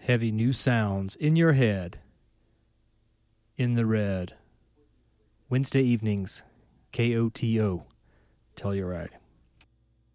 heavy new sounds in your head. In the red. Wednesday evenings, KOTO. Telluride.